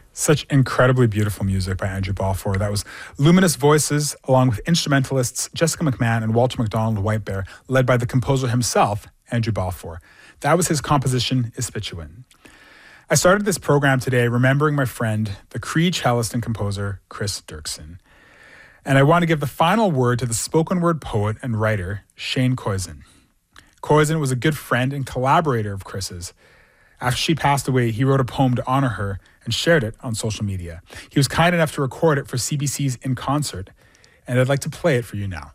Such incredibly beautiful music by Andrew Balfour. That was luminous voices, along with instrumentalists Jessica McMahon and Walter McDonald Whitebear, led by the composer himself, Andrew Balfour. That was his composition, Ispituin. I started this program today remembering my friend, the Cree cellist and composer, Chris Dirksen. And I want to give the final word to the spoken word poet and writer, Shane Koyczan. Koyczan was a good friend and collaborator of Chris's. After she passed away, he wrote a poem to honor her and shared it on social media. He was kind enough to record it for CBC's In Concert, and I'd like to play it for you now.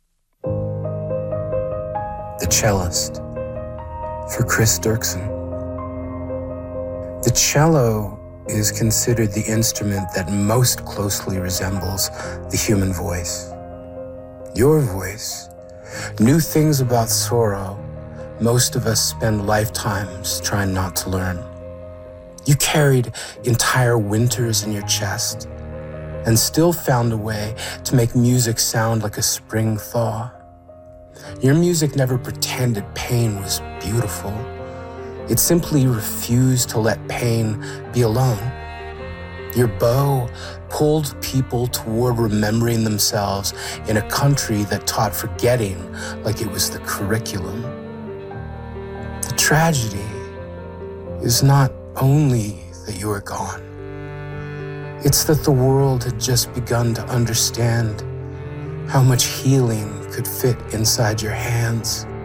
The Cellist, for Chris Dirksen. The cello is considered the instrument that most closely resembles the human voice. Your voice knew things about sorrow most of us spend lifetimes trying not to learn. You carried entire winters in your chest and still found a way to make music sound like a spring thaw. Your music never pretended pain was beautiful. It simply refused to let pain be alone. Your bow pulled people toward remembering themselves in a country that taught forgetting like it was the curriculum. The tragedy is not only that you are gone. It's that the world had just begun to understand how much healing could fit inside your hands.